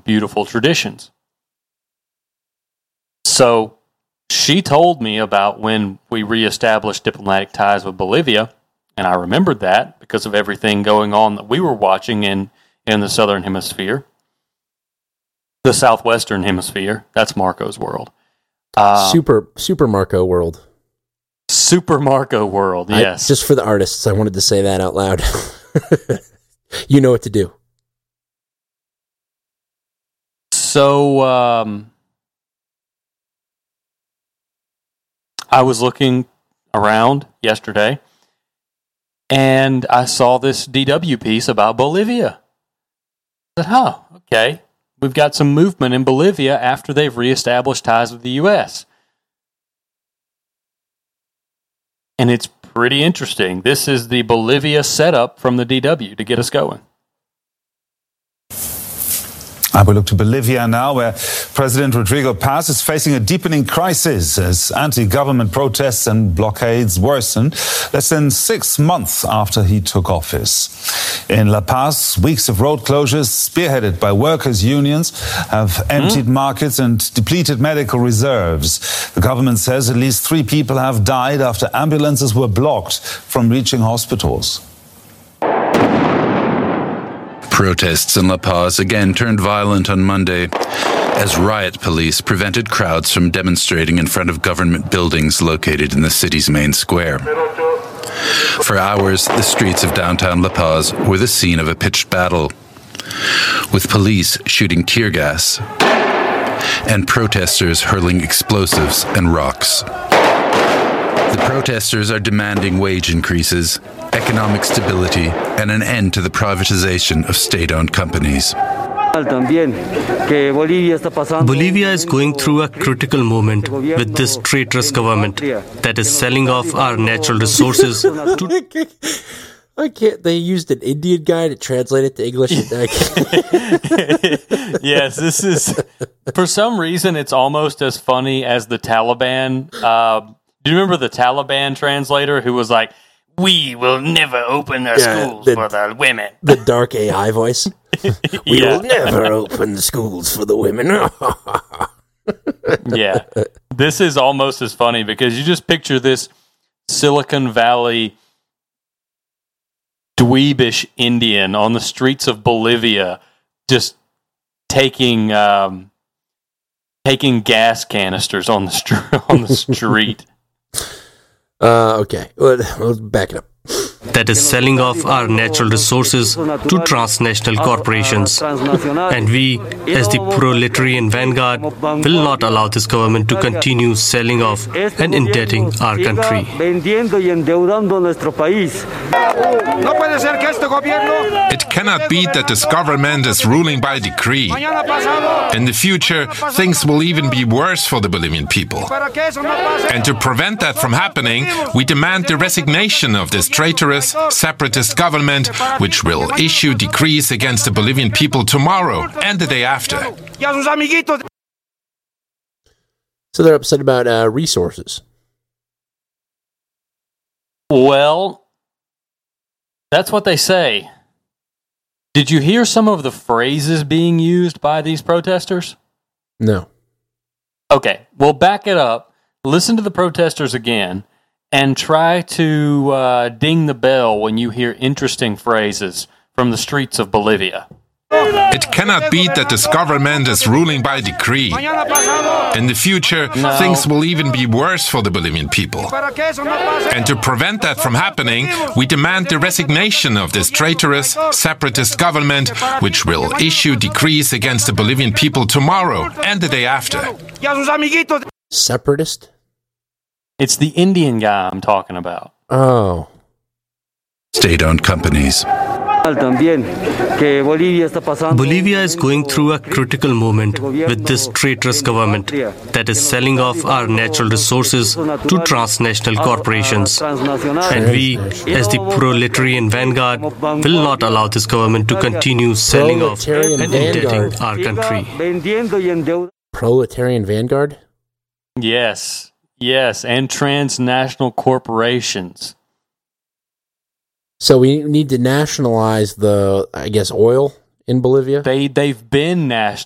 beautiful traditions. So she told me about when we reestablished diplomatic ties with Bolivia, and I remembered that because of everything going on that we were watching in the Southern Hemisphere. The Southwestern Hemisphere. That's Marco's world. Super Marco world. Super Marco world, yes. Just for the artists, I wanted to say that out loud. You know what to do. So, I was looking around yesterday, and I saw this DW piece about Bolivia. I said, okay. We've got some movement in Bolivia after they've reestablished ties with the U.S. And it's pretty interesting. This is the Bolivia setup from the DW to get us going. I will look to Bolivia now, where President Rodrigo Paz is facing a deepening crisis as anti-government protests and blockades worsen less than 6 months after he took office. In La Paz, weeks of road closures spearheaded by workers' unions have emptied markets and depleted medical reserves. The government says at least 3 people have died after ambulances were blocked from reaching hospitals. Protests in La Paz again turned violent on Monday as riot police prevented crowds from demonstrating in front of government buildings located in the city's main square. For hours, the streets of downtown La Paz were the scene of a pitched battle, with police shooting tear gas and protesters hurling explosives and rocks. The protesters are demanding wage increases, economic stability, and an end to the privatization of state-owned companies. Bolivia is going through a critical moment with this traitorous government that is selling off our natural resources to... I can't. They used an Indian guy to translate it to English. Yes, this is... For some reason, it's almost as funny as the Taliban... do you remember the Taliban translator who was like, "We will never open the schools for the women"? The dark AI voice. We will never open the schools for the women. Yeah. This is almost as funny because you just picture this Silicon Valley dweebish Indian on the streets of Bolivia just taking gas canisters on the street. Okay, we'll back it up. That is selling off our natural resources to transnational corporations. And we, as the proletarian vanguard, will not allow this government to continue selling off and indebting our country. It cannot be that this government is ruling by decree. In the future, things will even be worse for the Bolivian people. And to prevent that from happening, we demand the resignation of this traitorous separatist government, which will issue decrees against the Bolivian people tomorrow and the day after. So they're upset about resources. Well, that's what they say. Did you hear some of the phrases being used by these protesters? No. Okay, well, back it up. Listen to the protesters again and try to ding the bell when you hear interesting phrases from the streets of Bolivia. It cannot be that this government is ruling by decree. In the future, things will even be worse for the Bolivian people. And to prevent that from happening, we demand the resignation of this traitorous separatist government, which will issue decrees against the Bolivian people tomorrow and the day after. Separatist? It's the Indian guy I'm talking about. Oh. State-owned companies. Bolivia is going through a critical moment with this traitorous government that is selling off our natural resources to transnational corporations. And we, as the proletarian vanguard, will not allow this government to continue selling off and indebting our country. Proletarian vanguard? Yes, and transnational corporations. So we need to nationalize the, I guess, oil in Bolivia? They've been nationalized.